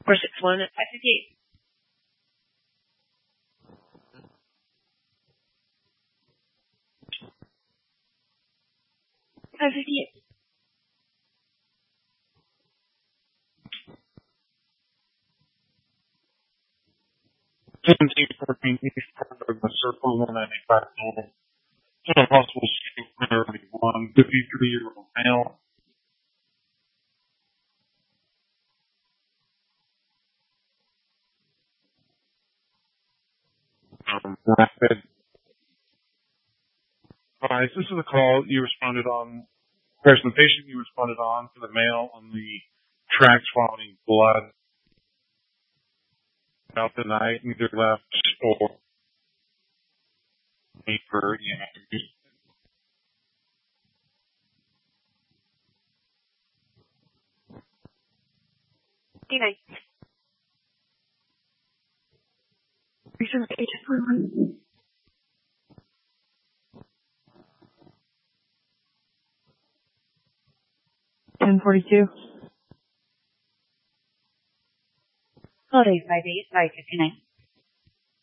461 at 558. 558. Seventeen 14 East Douglas Circle, 195 total. Total possible shooting priority 1, 53-year-old male. Rapid. Alright, this is a call you responded on. There's the patient you responded on for the male on the tracks vomiting blood throughout the night, either left or for EMS. D9. Reserve agent 41. 1042. Holiday 58 by 59.